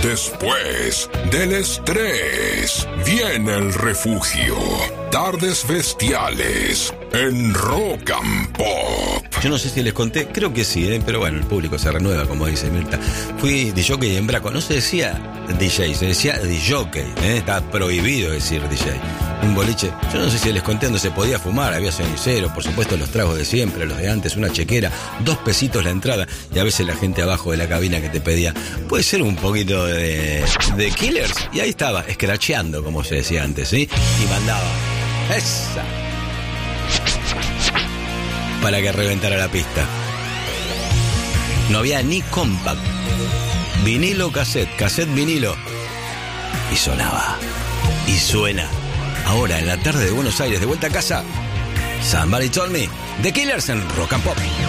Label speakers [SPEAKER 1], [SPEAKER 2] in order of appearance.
[SPEAKER 1] Después del estrés, viene el refugio. Tardes bestiales en Rock and Pop.
[SPEAKER 2] Yo no sé si les conté, creo que sí, pero bueno, el público se renueva, como dice Mirta. Fui DJ en Braco, no se decía DJ, se decía DJ, está prohibido decir DJ. Un boliche, yo no sé si les conté dónde se podía fumar, había cenicero, por supuesto los tragos de siempre, los de antes, una chequera, 2 pesitos la entrada, y a veces la gente abajo de la cabina que te pedía, puede ser un poquito de Killers, y ahí estaba, escracheando, como se decía antes, ¿sí? Y mandaba esa para que reventara la pista. No había ni compact, vinilo, cassette, vinilo, y sonaba, y suena. Ahora, en la tarde de Buenos Aires, de vuelta a casa, Somebody Told Me, The Killers en Rock and Pop.